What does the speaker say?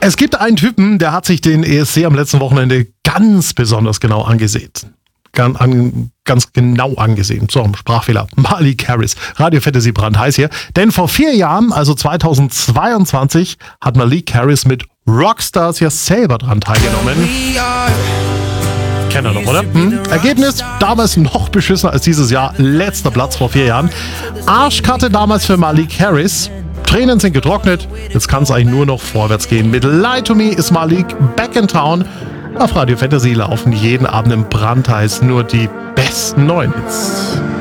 Es gibt einen Typen, der hat sich den ESC am letzten Wochenende ganz besonders genau angesehen. Ganz genau angesehen. So, Sprachfehler. Malik Harris. Radio Fantasy brandheiß hier. Denn vor 4 Jahren, also 2022, hat Malik Harris mit Rockstars ja selber dran teilgenommen. Kennt ihr noch, oder? Ergebnis, damals noch beschissener als dieses Jahr. Letzter Platz vor 4 Jahren. Arschkarte damals für Malik Harris. Tränen sind getrocknet. Jetzt kann es eigentlich nur noch vorwärts gehen. Mit Lie to Me ist Malik back in town. Auf Radio Fantasy laufen jeden Abend im Brandheiß nur die besten neuen Hits.